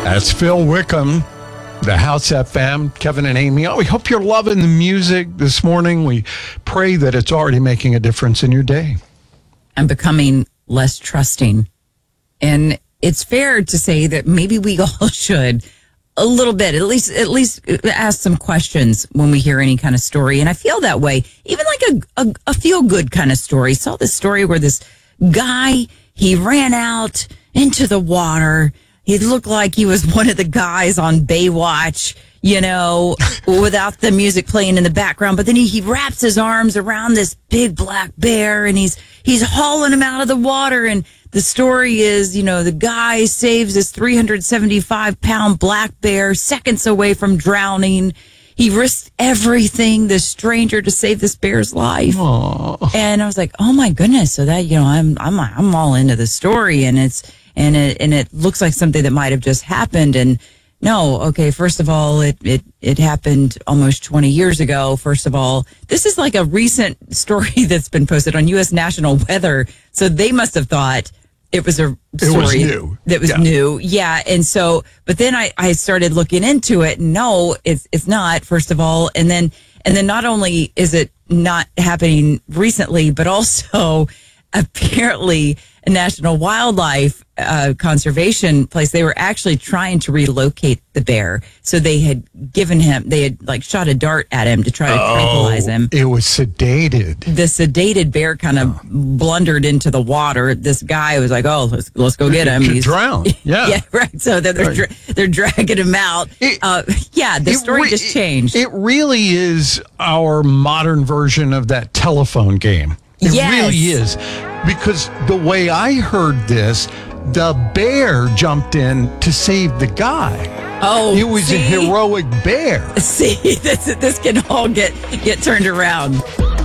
That's Phil Wickham, the House FM, Kevin and Amy. Oh, we hope you're loving the music this morning. We pray that it's already making a difference in your day. I'm becoming less trusting. And it's fair to say that maybe we all should a little bit, at least ask some questions when we hear any kind of story. And I feel that way, even like a feel good kind of story. Saw this story where this guy, he ran out into the water. He looked like he was one of the guys on Baywatch, you know, without the music playing in the background. But then he wraps his arms around this big black bear and he's hauling him out of the water. And the story is, you know, the guy saves this 375-pound black bear seconds away from drowning. He risked everything, this stranger, to save this bear's life. Aww. And I was like, oh my goodness. So that, you know, I'm all into the story, and it looks like something that might have just happened. And no, okay, first of all, it happened almost 20 years ago. First of all, this is like a recent story that's been posted on U.S. National Weather. So they must have thought it was a story that was new. Yeah. And so, but then I started looking into it. No, it's not, first of all. And then not only is it not happening recently, but also apparently a National Wildlife Conservation place, they were actually trying to relocate the bear. So they had like shot a dart at him to try to tranquilize him. It was sedated. The sedated bear kind of blundered into the water. This guy was like, "Oh, let's go get him." He's drowned. Yeah, yeah, right. So they're dragging him out. The story just changed. It really is our modern version of that telephone game. It really is. Because the way I heard this, the bear jumped in to save the guy. Oh, it was a heroic bear. See, this can all get turned around.